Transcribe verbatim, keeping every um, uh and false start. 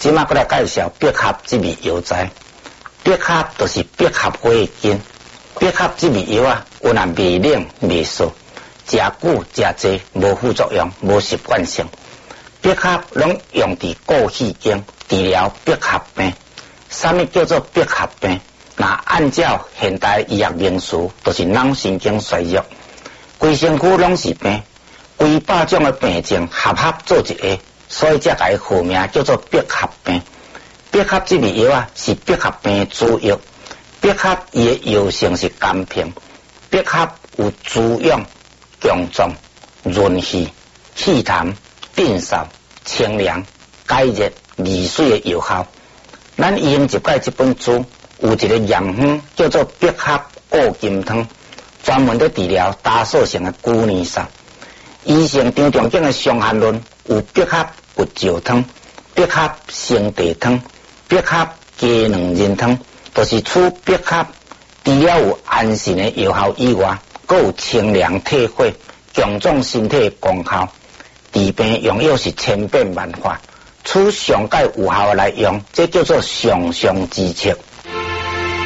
即马过来介绍百合这味药材。百合就是百合花的根。百合这味药啊，有那味冷味燥，食久食济无副作用，无习惯性。百合拢用伫过气经治疗百合病。啥物叫做百合病？那按照现代医学名词，就是脑神经衰弱，规身躯拢是病，几百种的病症合合做一个，所以才甲伊号名叫做百合病。百合这味药啊，是百合病的主药。百合伊的药性是甘平，百合有滋养、强壮、润气、祛痰、定嗽、清凉、解热、利水的药效。咱医用一解这本书有一个药方叫做百合固金汤，专门在治疗打扫性的久年嗽。医生张仲景的伤寒论有百合骨胶汤、百合生地汤、百合鸡卵仁汤，都是除百合除了有安神的药效以外，还有清凉退火、强壮身体的功效。治病用药是千变万化，取上界有效来用，这叫做上上之策。